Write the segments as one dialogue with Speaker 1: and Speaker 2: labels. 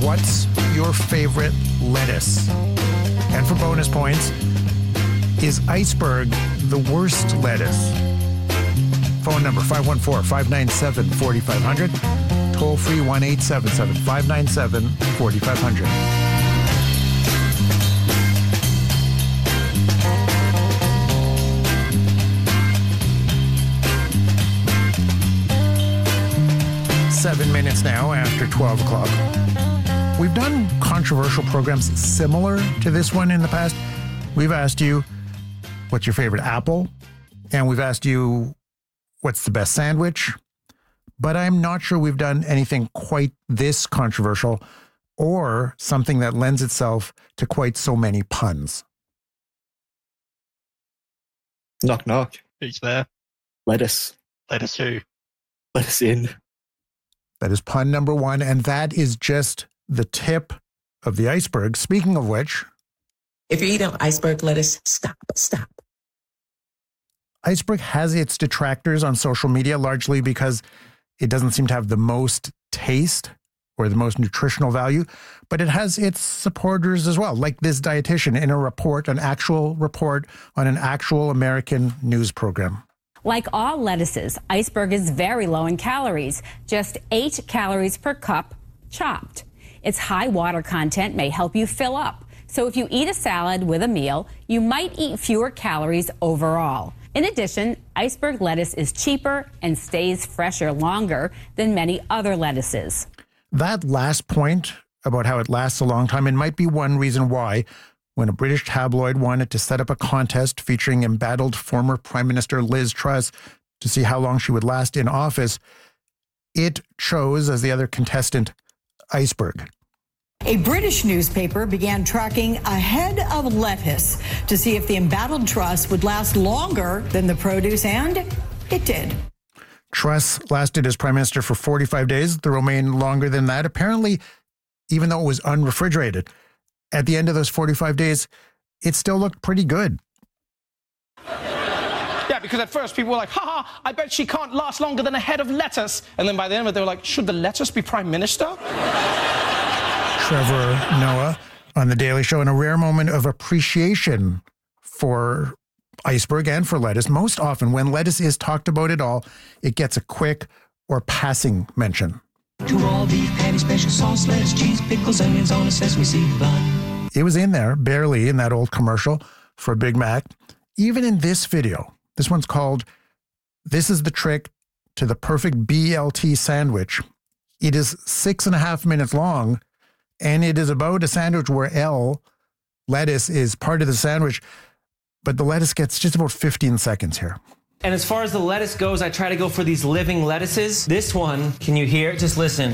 Speaker 1: what's your favorite lettuce? And for bonus points, is iceberg the worst lettuce? Phone number 514-597-4500. Toll free 1-877-597-4500. Seven minutes now after 12 o'clock. We've done controversial programs similar to this one in the past. We've asked you, what's your favorite apple? And we've asked you, what's the best sandwich? But I'm not sure we've done anything quite this controversial or something that lends itself to quite so many puns.
Speaker 2: Knock, knock.
Speaker 3: Who's there?
Speaker 2: Lettuce.
Speaker 3: Lettuce who?
Speaker 2: Lettuce in.
Speaker 1: That is pun number one, and that is just the tip of the iceberg. Speaking of which,
Speaker 4: if you're eating iceberg lettuce, stop.
Speaker 1: iceberg has its detractors on social media, largely because it doesn't seem to have the most taste or the most nutritional value, but it has its supporters as well, like this dietitian in a report, an actual report on an actual American news program.
Speaker 5: Like all lettuces, iceberg is very low in calories, just 8 calories per cup chopped. Its high water content may help you fill up. So if you eat a salad with a meal, you might eat fewer calories overall. In addition, iceberg lettuce is cheaper and stays fresher longer than many other lettuces.
Speaker 1: That last point about how it lasts a long time, it might be one reason why, when a British tabloid wanted to set up a contest featuring embattled former Prime Minister Liz Truss to see how long she would last in office, it chose as the other contestant iceberg.
Speaker 6: A British newspaper began tracking a head of lettuce to see if the embattled Truss would last longer than the produce, and it did.
Speaker 1: Truss lasted as Prime Minister for 45 days, the Romaine longer than that. Apparently, even though it was unrefrigerated, at the end of those 45 days, it still looked pretty good.
Speaker 7: Yeah, because at first people were like, I bet she can't last longer than a head of lettuce. And then by the end of it, they were like, should the lettuce be Prime Minister?
Speaker 1: Trevor Noah on The Daily Show, in a rare moment of appreciation for iceberg and for lettuce. Most often, when lettuce is talked about at all, it gets a quick or passing mention.
Speaker 8: To all beef patty, special sauce, lettuce, cheese, pickles, onions on a sesame seed bun.
Speaker 1: It was in there, barely, in that old commercial for Big Mac. Even in this video, this one's called, "This is the Trick to the Perfect BLT Sandwich." It is 6.5 minutes long, and it is about a sandwich where lettuce, is part of the sandwich, but the lettuce gets just about 15 seconds here.
Speaker 9: And as far as the lettuce goes, I try to go for these living lettuces. This one, can you hear it? Just listen.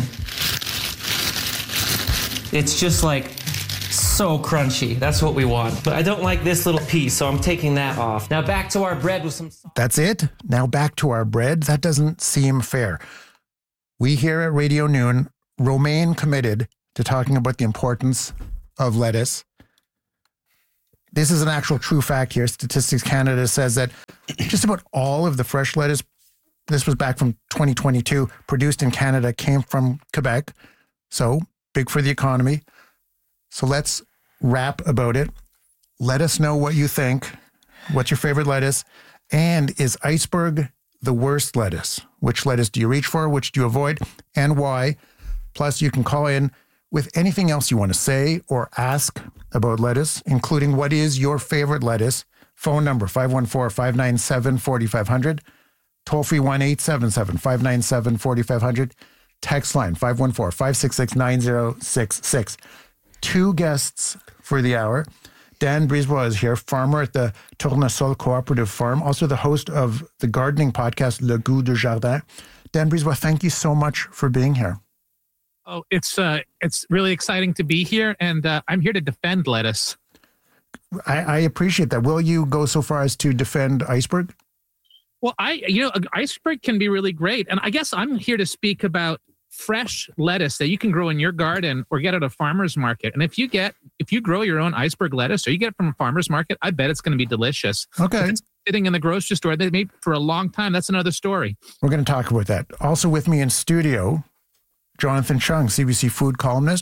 Speaker 9: It's just like so crunchy. That's what we want. But I don't like this little piece, so I'm taking that off. Now back to our bread with some salt.
Speaker 1: That's it? Now back to our bread? That doesn't seem fair. We here at Radio Noon remain committed to talking about the importance of lettuce. This is an actual true fact here. Statistics Canada says that just about all of the fresh lettuce, this was back from 2022, produced in Canada came from Quebec. So big for the economy. So let's rap about it. Let us know what you think. What's your favorite lettuce? And is iceberg the worst lettuce? Which lettuce do you reach for? Which do you avoid? And why? Plus, you can call in with anything else you want to say or ask about lettuce, including what is your favorite lettuce. Phone number 514-597-4500. Toll free 1-877-597-4500. Text line 514-566-9066. Two guests for the hour. Dan Brisebois is here, farmer at the Tournesol Cooperative Farm, also the host of the gardening podcast Le Goût du Jardin. Dan Brisebois, thank you so much for being here.
Speaker 10: Oh, it's really exciting to be here, and I'm here to defend lettuce.
Speaker 1: I appreciate that. Will you go so far as to defend iceberg?
Speaker 10: Well, iceberg can be really great, and I guess I'm here to speak about fresh lettuce that you can grow in your garden or get at a farmer's market. And if you grow your own iceberg lettuce or you get it from a farmer's market, I bet it's going to be delicious.
Speaker 1: Okay.
Speaker 10: If it's sitting in the grocery store, they made for a long time. That's another story.
Speaker 1: We're going to talk about that. Also with me in studio, Jonathan Chung, CBC food columnist,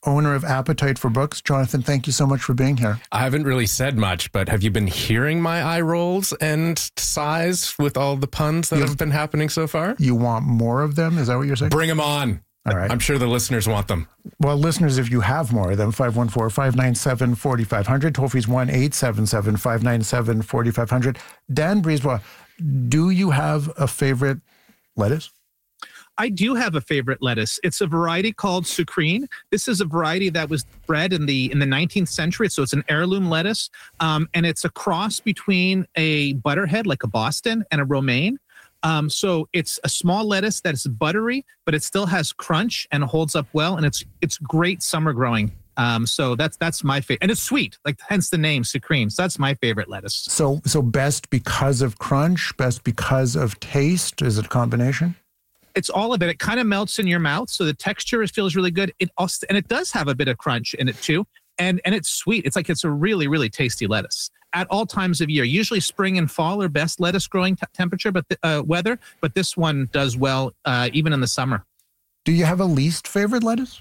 Speaker 1: owner of Appetite for Books. Jonathan, thank you so much for being here.
Speaker 3: I haven't really said much, but have you been hearing my eye rolls and sighs with all the puns that have been happening so far?
Speaker 1: You want more of them? Is that what you're saying?
Speaker 3: Bring them on.
Speaker 1: All right.
Speaker 3: I'm sure the listeners want them.
Speaker 1: Well, listeners, if you have more of them, 514-597-4500. Toll free is 1-877-597-4500. Dan Brisebois, do you have a favorite lettuce?
Speaker 10: I do have a favorite lettuce. It's a variety called Sucrine. This is a variety that was bred in the 19th century. So it's an heirloom lettuce. And it's a cross between a butterhead, like a Boston, and a romaine. So it's a small lettuce that is buttery, but it still has crunch and holds up well. And it's great summer growing. So that's my favorite. And it's sweet, like hence the name Sucrine. So that's my favorite lettuce.
Speaker 1: So best because of crunch, best because of taste? Is it a combination?
Speaker 10: It's all of it. It kind of melts in your mouth, so the texture feels really good. It also, and it does have a bit of crunch in it too, and it's sweet. It's like it's a really, really tasty lettuce at all times of year. Usually, spring and fall are best lettuce growing temperature, but weather. But this one does well even in the summer.
Speaker 1: Do you have a least favorite lettuce?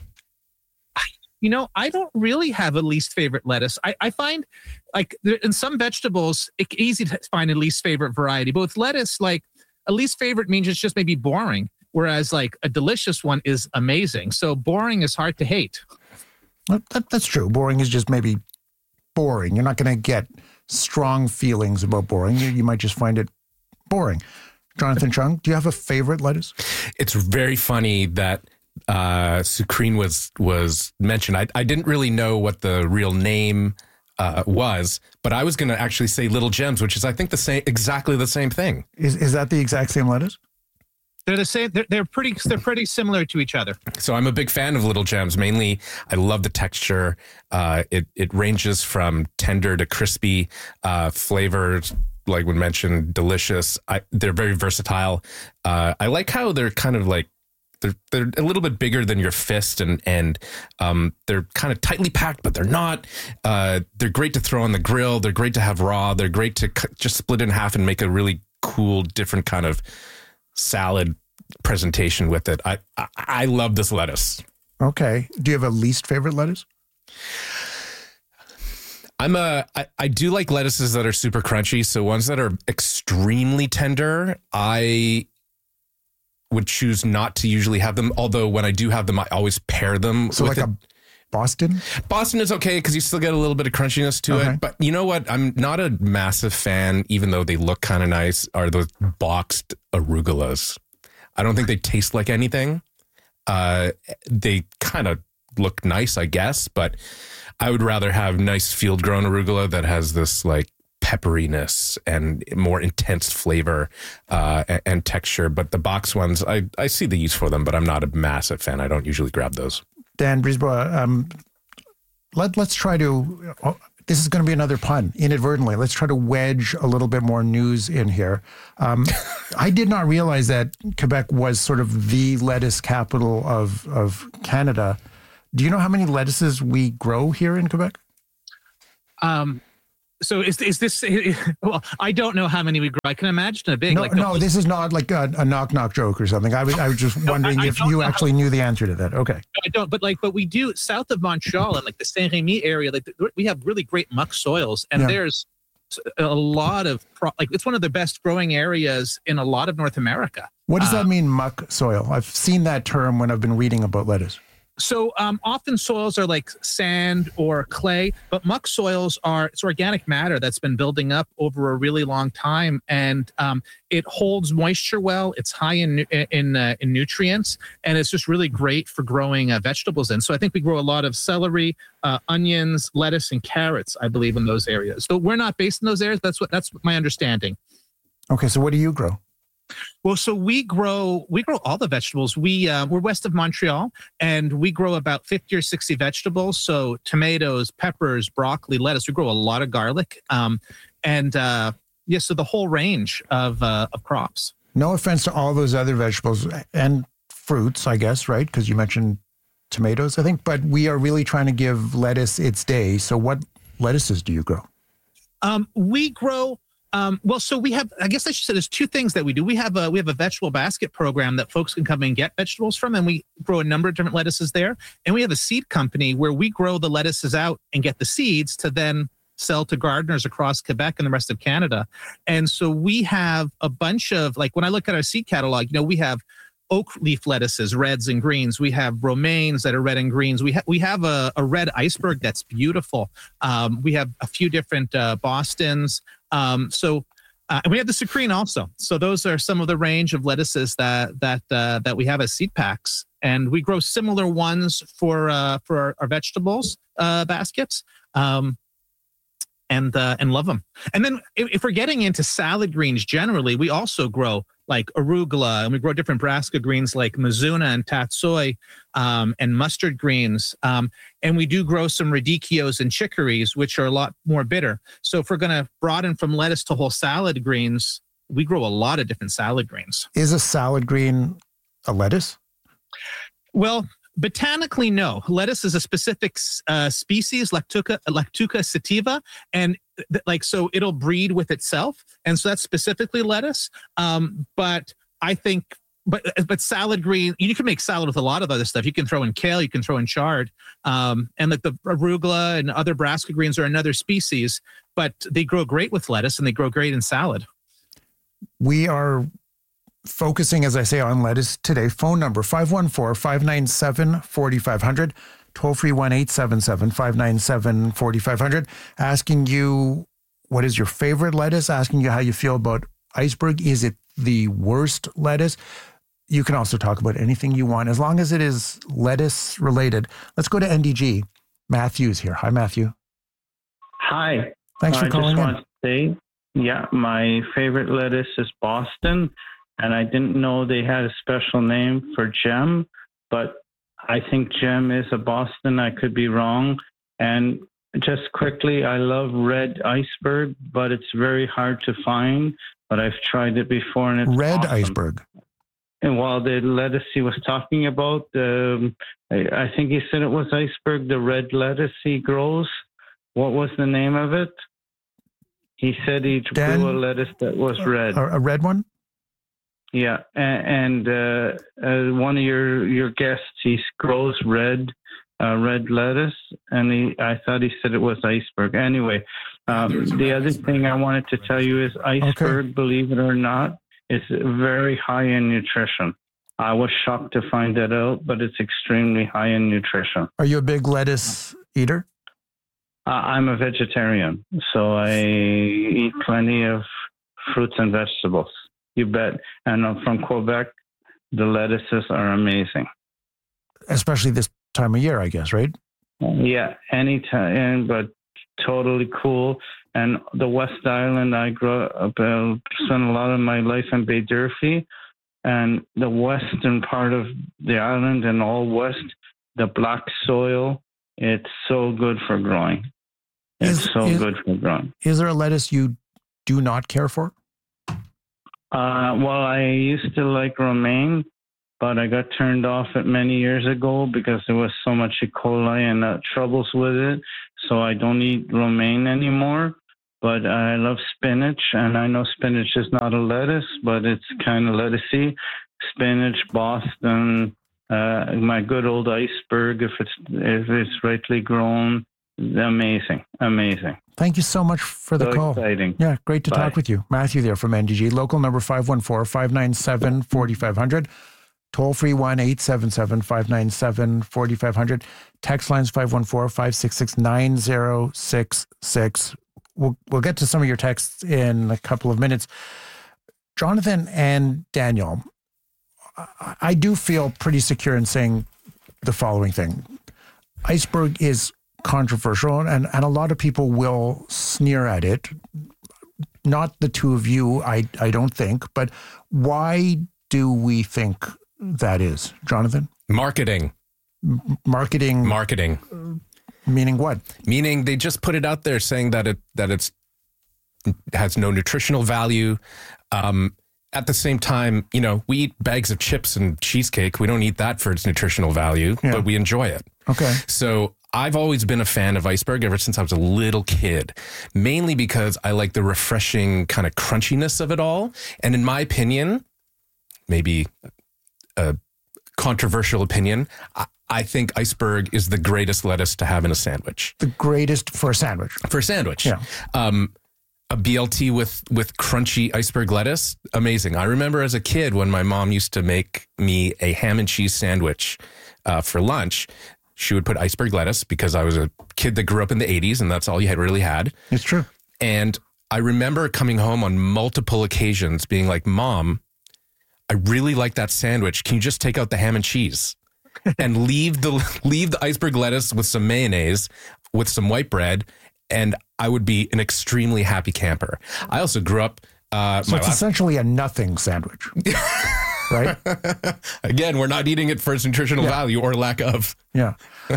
Speaker 10: I don't really have a least favorite lettuce. I find, like, in some vegetables, it's easy to find a least favorite variety. But with lettuce, like, a least favorite means it's just maybe boring. Whereas like a delicious one is amazing. So boring is hard to hate.
Speaker 1: That's true. Boring is just maybe boring. You're not going to get strong feelings about boring. You might just find it boring. Jonathan Chung, do you have a favorite lettuce?
Speaker 3: It's very funny that Sucrine was mentioned. I didn't really know what the real name was, but I was going to actually say Little Gems, which is I think exactly the same thing.
Speaker 1: Is that the exact same lettuce?
Speaker 10: They're the same. They're pretty similar to each other. So
Speaker 3: I'm a big fan of Little Gems. Mainly, I love the texture. It ranges from tender to crispy flavors. Like we mentioned, delicious. They're very versatile. I like how they're kind of like they're a little bit bigger than your fist, and they're kind of tightly packed, but they're not. They're great to throw on the grill. They're great to have raw. They're great to just split in half and make a really cool, different kind of salad presentation with it. I love this lettuce.
Speaker 1: Okay. Do you have a least favorite lettuce?
Speaker 3: I do like lettuces that are super crunchy. So ones that are extremely tender, I would choose not to usually have them. Although when I do have them, I always pair them.
Speaker 1: So with like a Boston?
Speaker 3: Boston is okay because you still get a little bit of crunchiness to it. But you know what? I'm not a massive fan, even though they look kind of nice, are those boxed arugulas. I don't think they taste like anything. They kind of look nice, I guess, but I would rather have nice field-grown arugula that has this like pepperiness and more intense flavor and texture. But the box ones, I see the use for them, but I'm not a massive fan. I don't usually grab those. Dan Brisebois, let's try to, this is going to be another pun, inadvertently. Let's try to wedge a little bit more news in here. I did not realize that Quebec was sort of the lettuce capital of Canada. Do you know how many lettuces we grow here in Quebec?
Speaker 10: So is this, well, I don't know how many we grow. I can imagine a big.
Speaker 1: No, this is not like a knock-knock joke or something. I was just wondering if you actually knew the answer to that. Okay.
Speaker 10: I don't, but we do south of Montreal and like the Saint-Rémy area, like we have really great muck soils, and there's a lot of, it's one of the best growing areas in a lot of North America.
Speaker 1: What does that mean, muck soil? I've seen that term when I've been reading about lettuce.
Speaker 10: So often soils are like sand or clay, but muck soils it's organic matter that's been building up over a really long time, and it holds moisture well. It's high in nutrients, and it's just really great for growing vegetables in. So I think we grow a lot of celery, onions, lettuce, and carrots, I believe, in those areas. So we're not based in those areas. That's my understanding.
Speaker 1: Okay, so what do you grow?
Speaker 10: Well, so we grow all the vegetables. We're west of Montreal, and we grow about 50 or 60 vegetables. So tomatoes, peppers, broccoli, lettuce. We grow a lot of garlic, so the whole range of crops.
Speaker 1: No offense to all those other vegetables and fruits, I guess, right? Because you mentioned tomatoes, I think. But we are really trying to give lettuce its day. So what lettuces do you grow?
Speaker 10: We grow Well, so we have, I guess I should say there's two things that we do. We have a vegetable basket program that folks can come and get vegetables from, and we grow a number of different lettuces there. And we have a seed company where we grow the lettuces out and get the seeds to then sell to gardeners across Quebec and the rest of Canada. And so we have a bunch of, like, when I look at our seed catalog, we have oak leaf lettuces, reds and greens. We have romaines that are red and greens. We have a red iceberg that's beautiful. We have a few different Bostons. And we have the sucrine also. So those are some of the range of lettuces that we have as seed packs. And we grow similar ones for our vegetables baskets. And love them. And then if we're getting into salad greens generally, we also grow like arugula, and we grow different brassica greens like mizuna and tatsoi, and mustard greens. And we do grow some radicchios and chicories, which are a lot more bitter. So if we're going to broaden from lettuce to whole salad greens, we grow a lot of different salad greens.
Speaker 1: Is a salad green a lettuce?
Speaker 10: Well, botanically, no. Lettuce is a specific species, Lactuca sativa, and so it'll breed with itself, and so that's specifically lettuce. But I think, but salad green, you can make salad with a lot of other stuff. You can throw in kale, you can throw in chard, and like the arugula and other brassica greens are another species, but they grow great with lettuce and they grow great in salad.
Speaker 1: We are focusing, as I say, on lettuce today. Phone number 514-597-4500, toll-free 1-877-597-4500. Asking you what is your favorite lettuce, asking you how you feel about iceberg. Is it the worst lettuce? You can also talk about anything you want, as long as it is lettuce related. Let's go to NDG. Matthew's here. Hi, Matthew.
Speaker 11: Hi.
Speaker 1: Thanks for calling in.
Speaker 11: I just want to say, my favorite lettuce is Boston. And I didn't know they had a special name for Gem, but I think Gem is a Boston. I could be wrong. And just quickly, I love red iceberg, but it's very hard to find. But I've tried it before, and it's
Speaker 1: red
Speaker 11: awesome.
Speaker 1: Iceberg.
Speaker 11: And while the lettuce he was talking about, I think he said it was iceberg, the red lettuce he grows. What was the name of it? He said he grew a lettuce that was red.
Speaker 1: A red one?
Speaker 11: Yeah, and one of your guests, he grows red lettuce, and I thought he said it was iceberg. Anyway, the other thing I wanted to tell you is iceberg, believe it or not, is very high in nutrition. I was shocked to find that out, but it's extremely high in nutrition.
Speaker 1: Are you a big lettuce eater?
Speaker 11: I'm a vegetarian, so I eat plenty of fruits and vegetables. You bet. And from Quebec, the lettuces are amazing. Especially
Speaker 1: this time of year, I guess, right?
Speaker 11: Yeah, anytime, but totally cool. And the West Island, I grew up, spent a lot of my life in Bay Durfee, and the western part of the island and all west, the black soil, it's so good for growing. It's good for growing.
Speaker 1: Is there a lettuce you do not care for?
Speaker 11: Well, I used to like romaine, but I got turned off it many years ago because there was so much E. coli and troubles with it. So I don't eat romaine anymore. But I love spinach, and I know spinach is not a lettuce, but it's kind of lettucey. Spinach, Boston, my good old iceberg, if it's rightly grown. Amazing.
Speaker 1: Thank you so much for the call.
Speaker 11: Exciting.
Speaker 1: Yeah, great to talk with you. Matthew there from NDG. Local number 514-597-4500. Toll free 1-877-597-4500. Text lines 514-566-9066. We'll get to some of your texts in a couple of minutes. Jonathan and Daniel, I do feel pretty secure in saying the following thing. Iceberg is controversial, and a lot of people will sneer at it. Not the two of you, I don't think, but why do we think that is, Jonathan?
Speaker 3: Marketing.
Speaker 1: Meaning what?
Speaker 3: Meaning they just put it out there saying that it has no nutritional value. At the same time, we eat bags of chips and cheesecake. We don't eat that for its nutritional value, but we enjoy it.
Speaker 1: Okay.
Speaker 3: So I've always been a fan of iceberg ever since I was a little kid, mainly because I like the refreshing kind of crunchiness of it all. And in my opinion, maybe a controversial opinion, I think iceberg is the greatest lettuce to have in a sandwich.
Speaker 1: The greatest for a sandwich.
Speaker 3: For a sandwich.
Speaker 1: Yeah.
Speaker 3: A BLT with crunchy iceberg lettuce, amazing. I remember as a kid when my mom used to make me a ham and cheese sandwich for lunch. She would put iceberg lettuce because I was a kid that grew up in the 80s and that's all you had really had.
Speaker 1: It's true.
Speaker 3: And I remember coming home on multiple occasions being like, Mom, I really like that sandwich. Can you just take out the ham and cheese and leave the iceberg lettuce with some mayonnaise, with some white bread, and I would be an extremely happy camper. I also grew up...
Speaker 1: so it's essentially a nothing sandwich, right?
Speaker 3: Again, we're not eating it for its nutritional value or lack of.
Speaker 1: Yeah.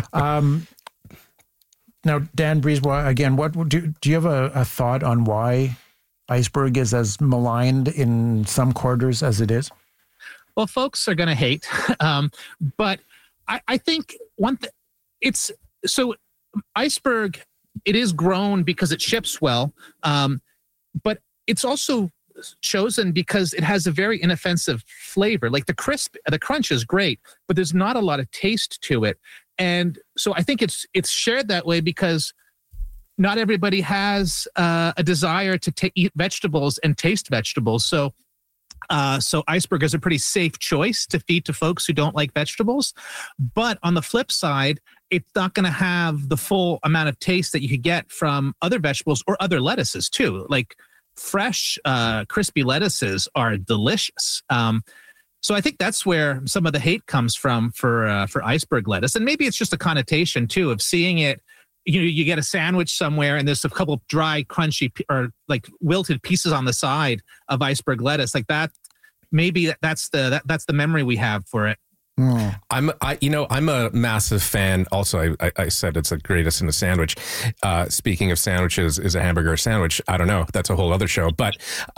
Speaker 1: Now, Dan Brisebois, again, what do you have a thought on why iceberg is as maligned in some quarters as it is?
Speaker 10: Well, folks are going to hate, but I think it's so iceberg. It is grown because it ships well, but it's also chosen because it has a very inoffensive flavor. Like the crunch is great, but there's not a lot of taste to it. And so I think it's shared that way because not everybody has a desire to eat vegetables and taste vegetables. So iceberg is a pretty safe choice to feed to folks who don't like vegetables. But on the flip side, it's not going to have the full amount of taste that you could get from other vegetables or other lettuces too. Like fresh, crispy lettuces are delicious. So I think that's where some of the hate comes from for iceberg lettuce. And maybe it's just a connotation too of seeing it. You get a sandwich somewhere and there's a couple of dry, crunchy, or like wilted pieces on the side of iceberg lettuce like that. Maybe that's the memory we have for it.
Speaker 3: I'm a massive fan. Also, I said it's the greatest in a sandwich. Speaking of sandwiches, is a hamburger a sandwich? I don't know. That's a whole other show. But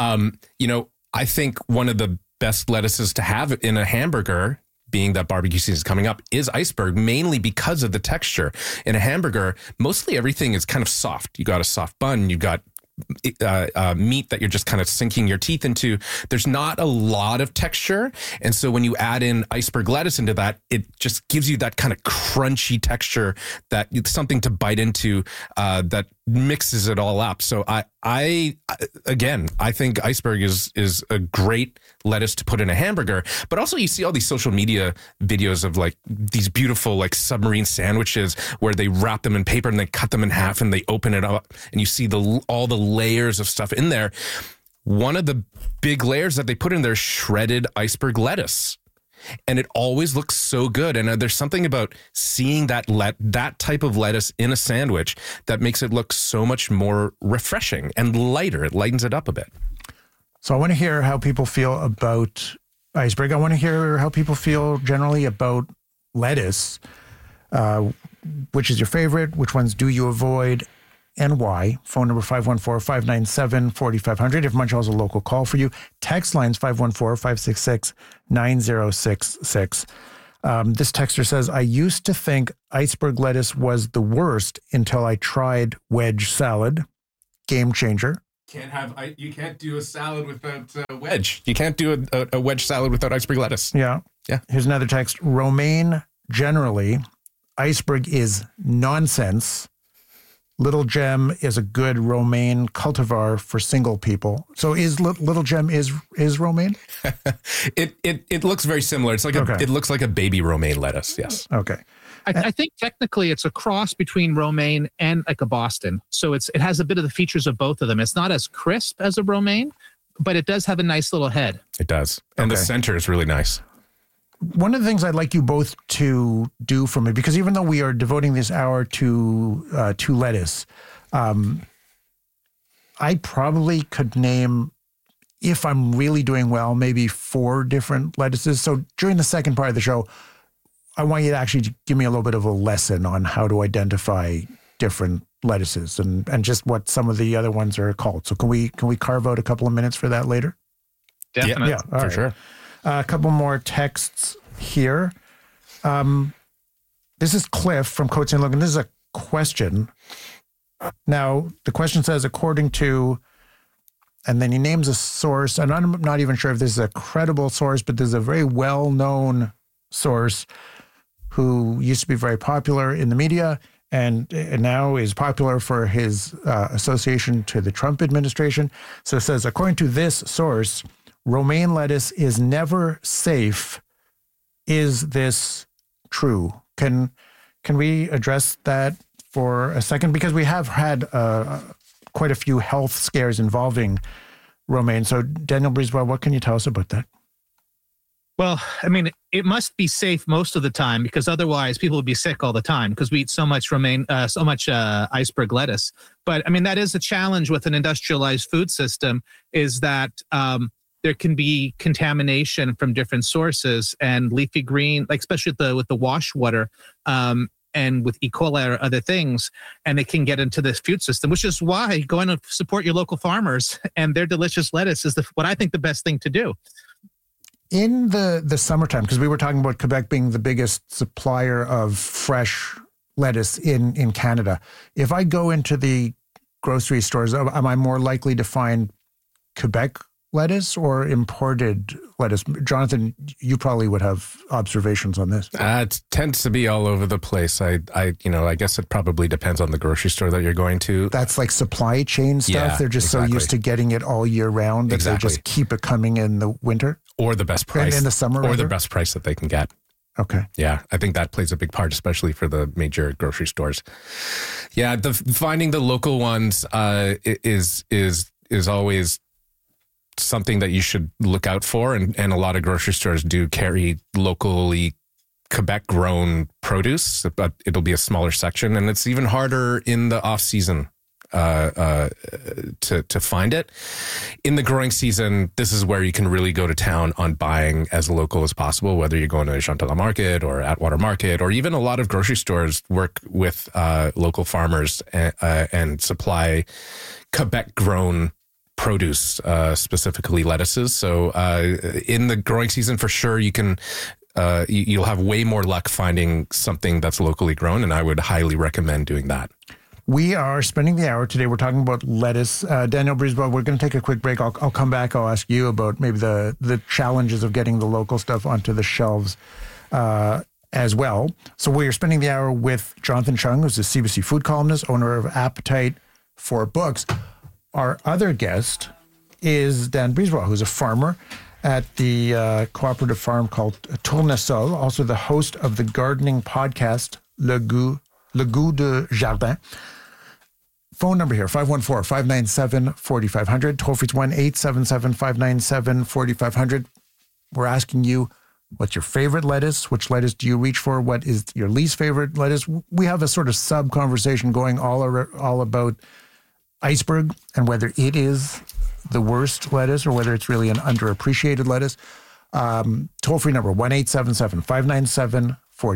Speaker 3: I think one of the best lettuces to have in a hamburger, being that barbecue season is coming up, is iceberg, mainly because of the texture. In a hamburger, mostly everything is kind of soft. You got a soft bun, you got meat that you're just kind of sinking your teeth into. There's not a lot of texture. And so when you add in iceberg lettuce into that, it just gives you that kind of crunchy texture, that it's something to bite into, that mixes it all up. So I think iceberg is a great lettuce to put in a hamburger. But also you see all these social media videos of like these beautiful like submarine sandwiches where they wrap them in paper and they cut them in half and they open it up and you see all the layers of stuff in there. One of the big layers that they put in there is shredded iceberg lettuce. And it always looks so good. And there's something about seeing that type of lettuce in a sandwich that makes it look so much more refreshing and lighter. It lightens it up a bit.
Speaker 1: So I want to hear how people feel about iceberg. I want to hear how people feel generally about lettuce. Which is your favorite? Which ones do you avoid? And why? Phone number 514-597-4500. If Montreal's a local call for you. Text lines 514-566-9066. This texter says, I used to think iceberg lettuce was the worst until I tried wedge salad. Game changer.
Speaker 3: You can't do a salad without wedge. You can't do a wedge salad without iceberg lettuce.
Speaker 1: Yeah. Here's another text. Romaine generally. Iceberg is nonsense. Little Gem is a good romaine cultivar for single people. So is Little Gem is romaine?
Speaker 3: It looks very similar. It's like it looks like a baby romaine lettuce. Yes.
Speaker 1: Okay.
Speaker 10: I think technically it's a cross between romaine and like a Boston. So it has a bit of the features of both of them. It's not as crisp as a romaine, but it does have a nice little head.
Speaker 3: It does. And the center is really nice.
Speaker 1: One of the things I'd like you both to do for me, because even though we are devoting this hour to lettuce, I probably could name, if I'm really doing well, maybe 4 different lettuces. So during the second part of the show, I want you to actually give me a little bit of a lesson on how to identify different lettuces and just what some of the other ones are called. So can we carve out a couple of minutes for that later?
Speaker 10: Definitely.
Speaker 1: Yeah, for sure. A couple more texts here. This is Cliff from Côte St. Logan. This is a question. Now, the question says, according to, and then he names a source, and I'm not even sure if this is a credible source, but this is a very well-known source who used to be very popular in the media and now is popular for his association to the Trump administration. So it says, according to this source, romaine lettuce is never safe. Is this true? Can we address that for a second? Because we have had quite a few health scares involving romaine. So Daniel Brisebois, what can you tell us about that?
Speaker 10: Well, I mean, it must be safe most of the time because otherwise people would be sick all the time because we eat so much iceberg lettuce. But I mean, that is a challenge with an industrialized food system is that there can be contamination from different sources and leafy green, like especially with the wash water and with E. coli or other things, and it can get into the food system, which is why going to support your local farmers and their delicious lettuce is what I think the best thing to do.
Speaker 1: In the summertime, because we were talking about Quebec being the biggest supplier of fresh lettuce in Canada, if I go into the grocery stores, am I more likely to find Quebec lettuce or imported lettuce? Jonathan, you probably would have observations on this.
Speaker 3: It tends to be all over the place. I guess it probably depends on the grocery store that you're going to.
Speaker 1: That's like supply chain stuff.
Speaker 3: Yeah,
Speaker 1: they're just so used to getting it all year round that they just keep it coming in the winter.
Speaker 3: Or the best price.
Speaker 1: In the summer,
Speaker 3: or the best price that they can get.
Speaker 1: Okay.
Speaker 3: Yeah, I think that plays a big part, especially for the major grocery stores. Yeah, finding the local ones is always something that you should look out for, and a lot of grocery stores do carry locally Quebec grown produce, but it'll be a smaller section, and it's even harder in the off season to find it. In the growing season, this is where you can really go to town on buying as local as possible, whether you're going to Chantal Market or Atwater Market, or even a lot of grocery stores work with local farmers and supply Quebec grown produce, specifically lettuces. So in the growing season, for sure, you can you'll have way more luck finding something that's locally grown, and I would highly recommend doing that.
Speaker 1: We are spending the hour today. We're talking about lettuce. Daniel Brisebois, we're going to take a quick break. I'll come back. I'll ask you about maybe the challenges of getting the local stuff onto the shelves as well. So we're spending the hour with Jonathan Chung, who's a CBC food columnist, owner of Appetite for Books. Our other guest is Dan Brisebois, who's a farmer at the cooperative farm called Tournesol, also the host of the gardening podcast, Le Goût de Jardin. Phone number here, 514-597-4500. Toll free, 1-877-597-4500. We're asking you, what's your favorite lettuce? Which lettuce do you reach for? What is your least favorite lettuce? We have a sort of sub-conversation going all about iceberg and whether it is the worst lettuce or whether it's really an underappreciated lettuce. Toll-free number, 1-877-597-4500.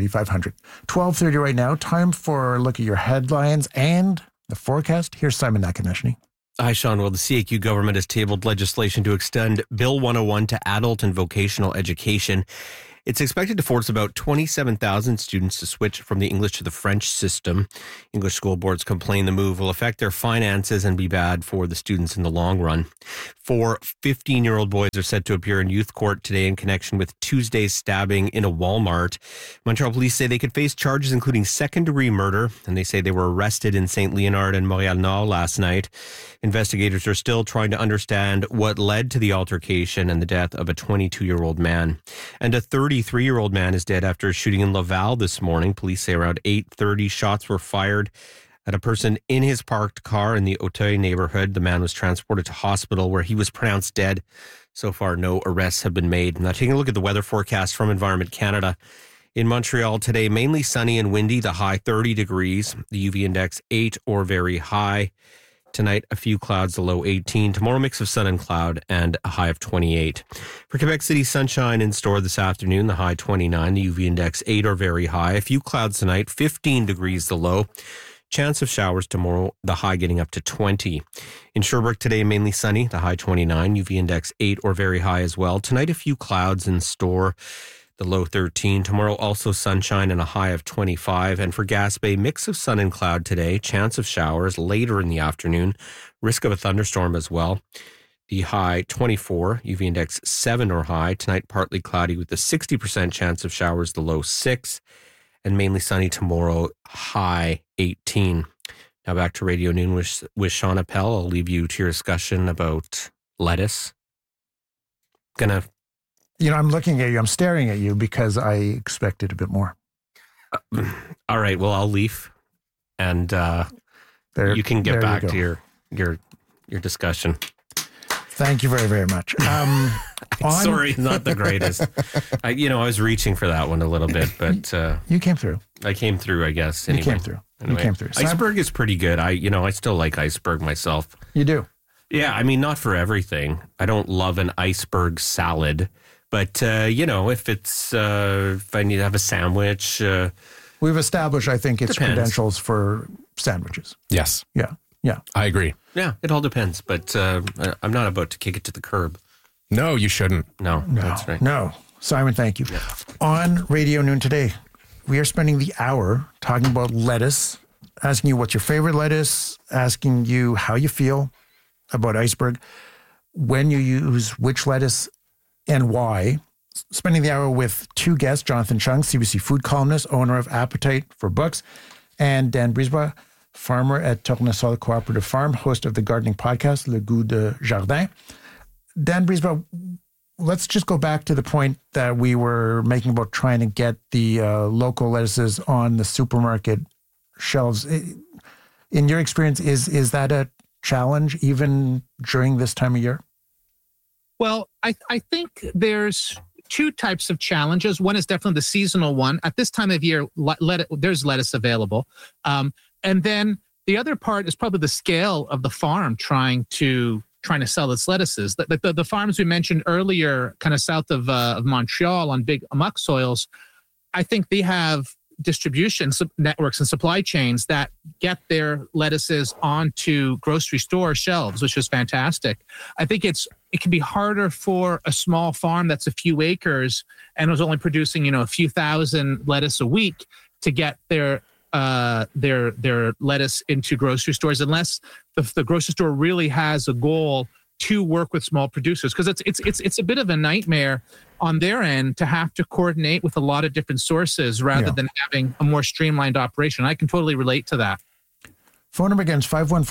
Speaker 1: 12:30 right now. Time for a look at your headlines and the forecast. Here's Simon Nakaneshny.
Speaker 12: Hi, Sean. Well, the CAQ government has tabled legislation to extend Bill 101 to adult and vocational education. It's expected to force about 27,000 students to switch from the English to the French system. English school boards complain the move will affect their finances and be bad for the students in the long run. 4 15-year-old boys are set to appear in youth court today in connection with Tuesday's stabbing in a Walmart. Montreal police say they could face charges including second-degree murder, and they say they were arrested in St. Leonard and Montreal-Nord last night. Investigators are still trying to understand what led to the altercation and the death of a 22-year-old man. And a 33-year-old man is dead after a shooting in Laval this morning. Police say around 8:30 shots were fired at a person in his parked car in the Auteuil neighborhood. The man was transported to hospital where he was pronounced dead. So far, no arrests have been made. Now, taking a look at the weather forecast from Environment Canada. In Montreal today, mainly sunny and windy, the high 30 degrees, the UV index 8 or very high. Tonight, a few clouds, the low 18. Tomorrow, mix of sun and cloud and a high of 28. For Quebec City, sunshine in store this afternoon, the high 29, the UV index 8 or very high. A few clouds tonight, 15 degrees the low. Chance of showers tomorrow, the high getting up to 20. In Sherbrooke today, mainly sunny, the high 29, UV index 8 or very high as well. Tonight, a few clouds in store. the low 13. Tomorrow, also sunshine and a high of 25. And for Gaspé, mix of sun and cloud today. Chance of showers later in the afternoon. Risk of a thunderstorm as well. The high 24, UV index 7 or high. Tonight, partly cloudy with a 60% chance of showers, the low 6. And mainly sunny tomorrow, high 18. Now back to Radio Noon with Sean Appel. I'll leave you to your discussion about lettuce.
Speaker 1: I'm looking at you. I'm staring at you because I expected a bit more.
Speaker 12: All right. Well, I'll leave, and you can get back to your discussion.
Speaker 1: Thank you very, very much.
Speaker 12: Sorry, not the greatest. I was reaching for that one a little bit, but
Speaker 1: you came through.
Speaker 12: I came through, I guess. Anyway.
Speaker 1: You came through.
Speaker 12: Anyway,
Speaker 1: you came through.
Speaker 12: Iceberg is pretty good. I still like iceberg myself.
Speaker 1: You do?
Speaker 12: Yeah, I mean, not for everything. I don't love an iceberg salad, but if I need to have a sandwich,
Speaker 1: we've established, I think, its credentials for sandwiches.
Speaker 3: Yes.
Speaker 1: Yeah.
Speaker 3: I agree.
Speaker 12: Yeah, it all depends, but I'm not about to kick it to the curb.
Speaker 3: No, you shouldn't.
Speaker 12: No, that's right.
Speaker 1: No. Simon, thank you. Yeah. On Radio Noon today, we are spending the hour talking about lettuce, asking you what's your favorite lettuce, asking you how you feel about iceberg, when you use which lettuce and why. Spending the hour with two guests, Jonathan Chung, CBC food columnist, owner of Appetite for Books, and Dan Brisebois, farmer at Tournesol Cooperative Farm, host of the gardening podcast, Le Goût de Jardin. Dan Brisebois, let's just go back to the point that we were making about trying to get the local lettuces on the supermarket shelves. In your experience, is that a challenge even during this time of year?
Speaker 10: Well, I think there's two types of challenges. One is definitely the seasonal one. At this time of year, there's lettuce available. And then the other part is probably the scale of the farm trying to sell its lettuces. The farms we mentioned earlier, kind of south of Montreal on big muck soils, I think they have distribution networks and supply chains that get their lettuces onto grocery store shelves, which is fantastic. I think it can be harder for a small farm that's a few acres and was only producing, a few thousand lettuce a week to get their lettuce into grocery stores, unless the grocery store really has a goal to work with small producers, because it's a bit of a nightmare on their end to have to coordinate with a lot of different sources rather than having a more streamlined operation. I can totally relate to that.
Speaker 1: Phone number again is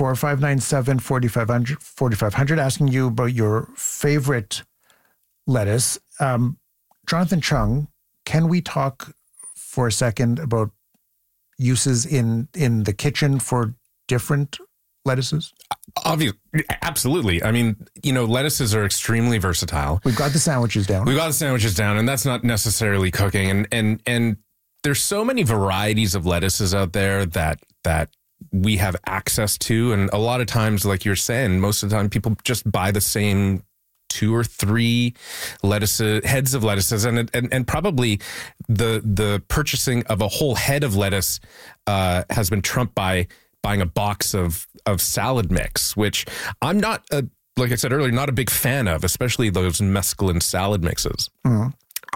Speaker 1: 514-597-4500, asking you about your favorite lettuce. Jonathan Chung, can we talk for a second about uses in the kitchen for different lettuces?
Speaker 3: Obviously, absolutely. I mean, lettuces are extremely versatile.
Speaker 1: We've got the sandwiches down.
Speaker 3: And that's not necessarily cooking. And there's so many varieties of lettuces out there that we have access to. And a lot of times, like you're saying, most of the time people just buy the same 2 or 3 heads of lettuces, and probably the purchasing of a whole head of lettuce has been trumped by buying a box of salad mix, which I'm not, like I said earlier, not a big fan of, especially those mesclun salad mixes. Mm-hmm.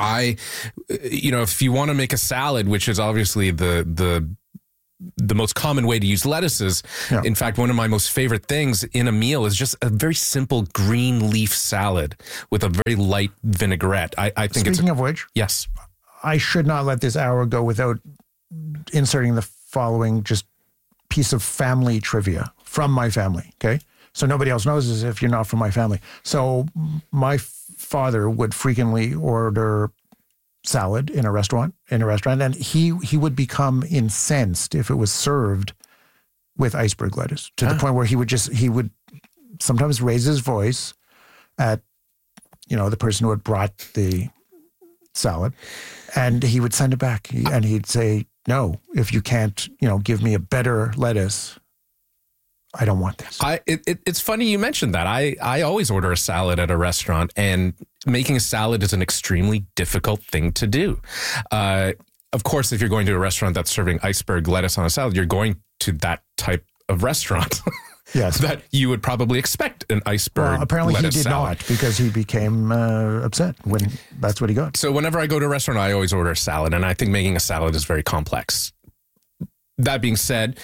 Speaker 3: If you want to make a salad, which is obviously the most common way to use lettuces. Yeah. In fact, one of my most favorite things in a meal is just a very simple green leaf salad with a very light vinaigrette. I think
Speaker 1: Speaking of which,
Speaker 3: yes,
Speaker 1: I should not let this hour go without inserting the following just piece of family trivia from my family. Okay. So nobody else knows this if you're not from my family. So my father would frequently order salad in a restaurant, and he would become incensed if it was served with iceberg lettuce, to the point where he would sometimes raise his voice at the person who had brought the salad, and he would send it back, and he'd say, no, if you can't give me a better lettuce, I don't want this.
Speaker 3: It's funny you mentioned that. I always order a salad at a restaurant, and making a salad is an extremely difficult thing to do. Of course, if you're going to a restaurant that's serving iceberg lettuce on a salad, you're going to that type of restaurant.
Speaker 1: Yes.
Speaker 3: that you would probably expect an iceberg
Speaker 1: Well, apparently he
Speaker 3: lettuce
Speaker 1: did
Speaker 3: salad.
Speaker 1: not, because he became upset when that's what he got.
Speaker 3: So whenever I go to a restaurant, I always order a salad, and I think making a salad is very complex. That being said,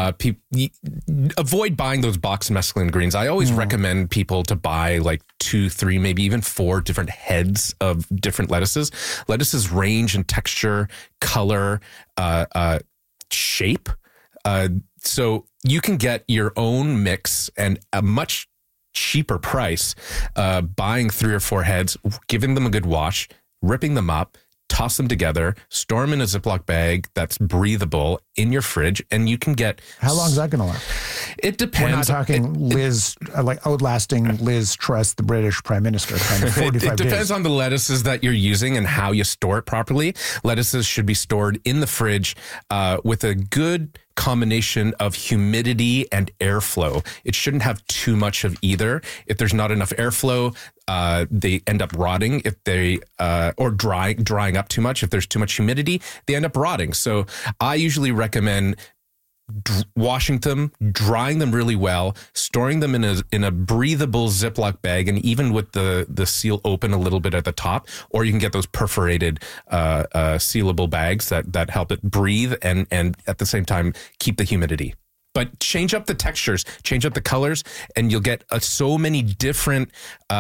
Speaker 3: avoid buying those boxed mesclun greens. I always recommend people to buy like 2, 3, maybe even 4 different heads of different lettuces. Lettuces range in texture, color, shape. So you can get your own mix and a much cheaper price buying 3 or 4 heads, giving them a good wash, ripping them up, toss them together, store them in a Ziploc bag that's breathable in your fridge, and you can get...
Speaker 1: How long is that going to last?
Speaker 3: It depends.
Speaker 1: We're not talking Liz, like outlasting Liz Truss, the British Prime Minister, kind of 45
Speaker 3: It depends
Speaker 1: days.
Speaker 3: on the lettuces that you're using and how you store it properly. Lettuces should be stored in the fridge with a good combination of humidity and airflow. It shouldn't have too much of either. If there's not enough airflow, they end up rotting. If they or drying up too much. If there's too much humidity, they end up rotting. So I usually recommend washing them, drying them really well, storing them in a breathable Ziploc bag, and even with the seal open a little bit at the top, or you can get those perforated sealable bags that help it breathe and at the same time keep the humidity. But change up the textures, change up the colors, and you'll get so many different.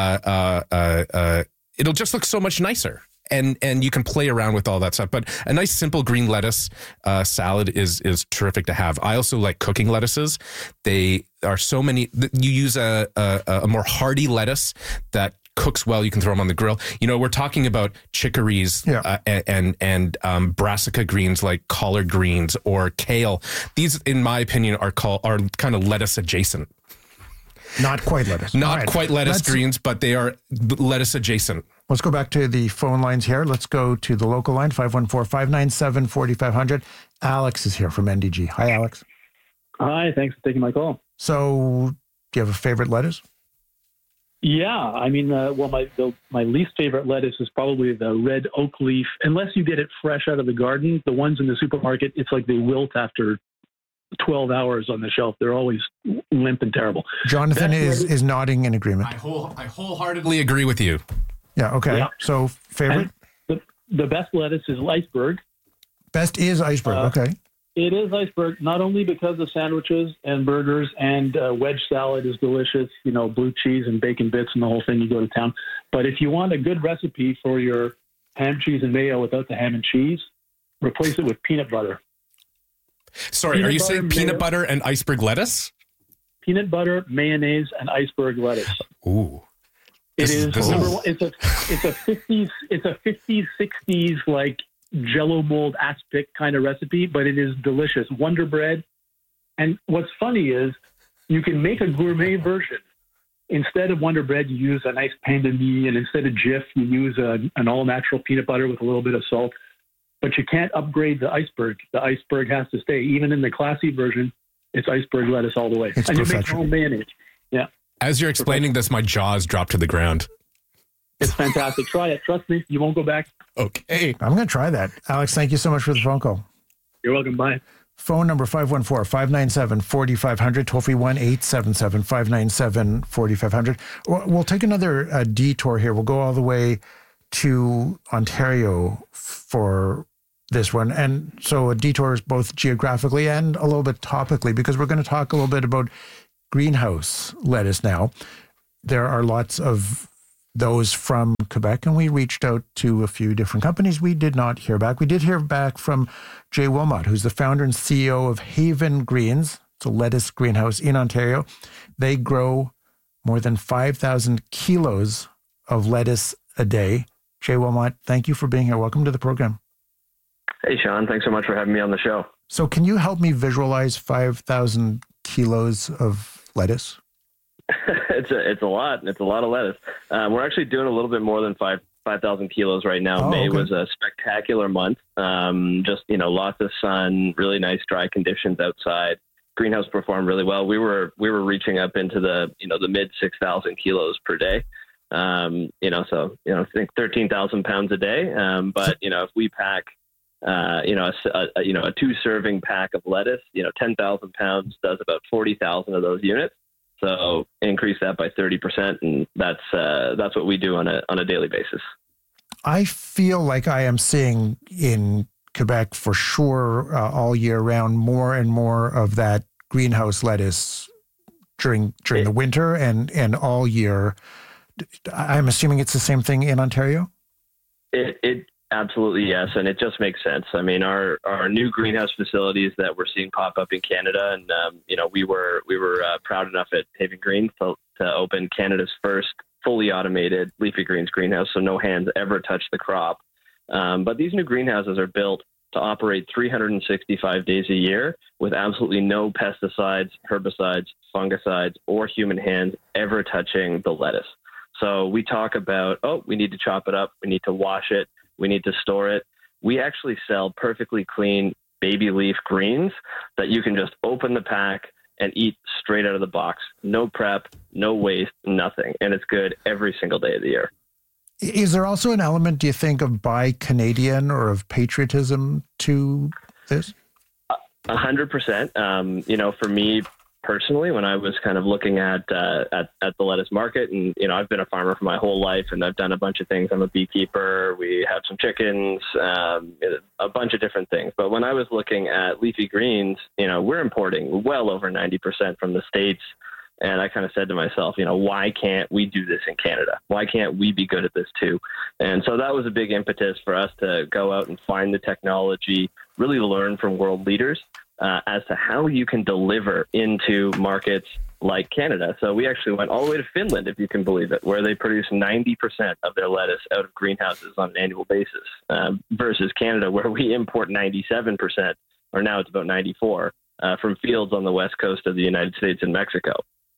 Speaker 3: It'll just look so much nicer. And you can play around with all that stuff. But a nice simple green lettuce salad is terrific to have. I also like cooking lettuces. They are so many. You use a more hardy lettuce that cooks well. You can throw them on the grill. You know, we're talking about chicories and brassica greens like collard greens or kale. These, in my opinion, are kind of lettuce adjacent.
Speaker 1: Not quite lettuce.
Speaker 3: Not quite lettuce greens, but they are lettuce adjacent.
Speaker 1: Let's go back to the phone lines here. Let's go to the local line, 514-597-4500. Alex is here from NDG. Hi, Alex.
Speaker 13: Hi, thanks for taking my call.
Speaker 1: So, do you have a favorite lettuce?
Speaker 13: Yeah, I mean, my least favorite lettuce is probably the red oak leaf. Unless you get it fresh out of the garden, the ones in the supermarket, it's like they wilt after 12 hours on the shelf. They're always limp and terrible.
Speaker 1: Jonathan is nodding in agreement.
Speaker 3: I wholeheartedly agree with you.
Speaker 1: Yeah, okay. Yeah. So, favorite?
Speaker 13: The best lettuce is iceberg.
Speaker 1: Best is iceberg, okay.
Speaker 13: It is iceberg, not only because of sandwiches and burgers and wedge salad is delicious, you know, blue cheese and bacon bits and the whole thing, you go to town. But if you want a good recipe for your ham, cheese, and mayo without the ham and cheese, replace it with peanut butter.
Speaker 3: Sorry, are you saying peanut butter and iceberg lettuce?
Speaker 13: Peanut butter, mayonnaise, and iceberg lettuce.
Speaker 3: Ooh.
Speaker 13: It's a 50s, 60s like Jello mold aspic kind of recipe, but it is delicious. Wonder Bread. And what's funny is you can make a gourmet version. Instead of Wonder Bread, you use a nice pain de mie, and instead of Jif, you use an all-natural peanut butter with a little bit of salt. But you can't upgrade the iceberg. The iceberg has to stay. Even in the classy version, it's iceberg lettuce all the way.
Speaker 1: It's
Speaker 13: and
Speaker 1: perfection.
Speaker 13: You make your own mayonnaise. Yeah.
Speaker 3: As you're explaining this, my jaws dropped to the ground.
Speaker 13: It's fantastic. Try it. Trust me, you won't go back.
Speaker 3: Okay.
Speaker 1: I'm going to try that. Alex, thank you so much for the phone call.
Speaker 13: You're welcome. Bye.
Speaker 1: Phone number 514-597-4500, toll-free 1-877-597-4500. We'll take another detour here. We'll go all the way to Ontario for this one. And so a detour is both geographically and a little bit topically, because we're going to talk a little bit about greenhouse lettuce now. There are lots of those from Quebec, and we reached out to a few different companies. We did not hear back. We did hear back from Jay Wilmot, who's the founder and CEO of Haven Greens. It's a lettuce greenhouse in Ontario. They grow more than 5,000 kilos of lettuce a day. Jay Wilmot, thank you for being here. Welcome to the program.
Speaker 14: Hey, Sean. Thanks so much for having me on the show.
Speaker 1: So can you help me visualize 5,000 kilos of lettuce?
Speaker 14: It's a lot. It's a lot of lettuce. We're actually doing a little bit more than 5,000 kilos right now. May was a spectacular month. Just, lots of sun, really nice dry conditions outside. Greenhouse performed really well. We were reaching up into the mid 6,000 kilos per day. I think 13,000 pounds a day. But if we pack a 2-serving pack of lettuce, 10,000 pounds does about 40,000 of those units. So increase that by 30%, and that's what we do on a daily basis.
Speaker 1: I feel like I am seeing in Quebec for sure all year round more and more of that greenhouse lettuce during the winter and all year. I'm assuming it's the same thing in Ontario?
Speaker 14: It absolutely, yes. And it just makes sense. I mean, our new greenhouse facilities that we're seeing pop up in Canada, and we were proud enough at Haven Greens to open Canada's first fully automated leafy greens greenhouse, so no hands ever touch the crop. But these new greenhouses are built to operate 365 days a year with absolutely no pesticides, herbicides, fungicides, or human hands ever touching the lettuce. So we talk about, we need to chop it up, we need to wash it, we need to store it. We actually sell perfectly clean baby leaf greens that you can just open the pack and eat straight out of the box. No prep, no waste, nothing. And it's good every single day of the year.
Speaker 1: Is there also an element, do you think, of Buy Canadian or of patriotism to this?
Speaker 14: 100%. For me personally, when I was kind of looking at the lettuce market, and I've been a farmer for my whole life, and I've done a bunch of things. I'm a beekeeper. We have some chickens, a bunch of different things. But when I was looking at leafy greens, we're importing well over 90% from the States. And I kind of said to myself, why can't we do this in Canada? Why can't we be good at this too? And so that was a big impetus for us to go out and find the technology, really learn from world leaders as to how you can deliver into markets like Canada. So we actually went all the way to Finland, if you can believe it, where they produce 90% of their lettuce out of greenhouses on an annual basis, versus Canada, where we import 97%, or now it's about 94%, from fields on the west coast of the United States and Mexico.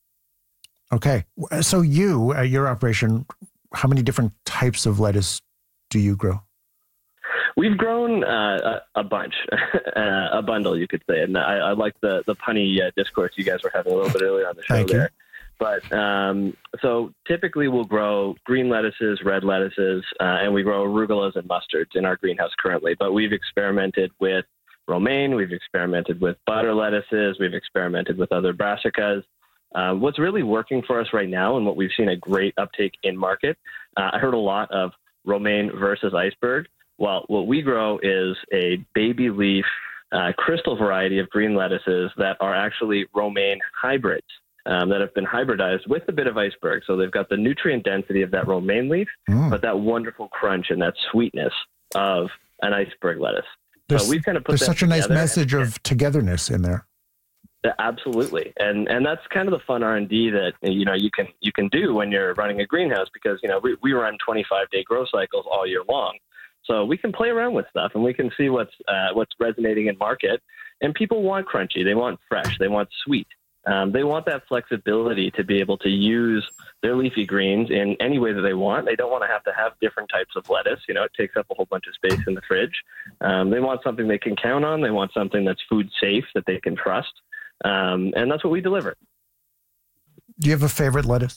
Speaker 1: Okay. So your operation, how many different types of lettuce do you grow?
Speaker 14: We've grown a bunch, a bundle, you could say. And I like the punny discourse you guys were having a little bit earlier on the show. Thank there. You. But so typically we'll grow green lettuces, red lettuces, and we grow arugulas and mustards in our greenhouse currently. But we've experimented with romaine, we've experimented with butter lettuces, we've experimented with other brassicas. What's really working for us right now, and what we've seen a great uptake in market, I heard a lot of romaine versus iceberg. Well, what we grow is a baby leaf crystal variety of green lettuces that are actually romaine hybrids that have been hybridized with a bit of iceberg. So they've got the nutrient density of that romaine leaf, but that wonderful crunch and that sweetness of an iceberg lettuce. So we've kind of put
Speaker 1: there's such a nice message of togetherness in there.
Speaker 14: Absolutely, and that's kind of the fun R&D that you can do when you're running a greenhouse, because we run 25-day grow cycles all year long, so we can play around with stuff and we can see what's resonating in market. And people want crunchy, they want fresh, they want sweet, they want that flexibility to be able to use their leafy greens in any way that they want. They don't want to have different types of lettuce. It takes up a whole bunch of space in the fridge. They want something they can count on. They want something that's food safe that they can trust. And that's what we deliver.
Speaker 1: Do you have a favorite lettuce?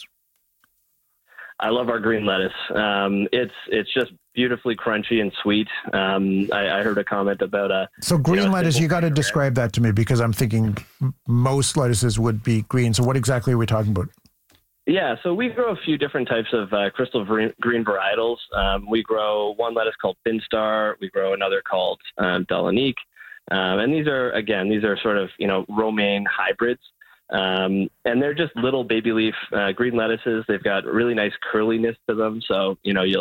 Speaker 14: I love our green lettuce. It's just beautifully crunchy and sweet. I heard a comment about
Speaker 1: So green lettuce, you got to describe that to me, because I'm thinking most lettuces would be green. So what exactly are we talking about?
Speaker 14: Yeah, so we grow a few different types of crystal green varietals. We grow one lettuce called Finstar. We grow another called Delanique. And these are sort of, romaine hybrids. And they're just little baby leaf green lettuces. They've got really nice curliness to them. So, you'll